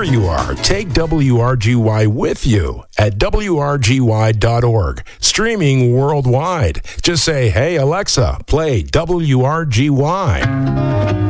Wherever you are, take WRGY with you at WRGY.org. Streaming worldwide. Just say, hey, Alexa, play WRGY.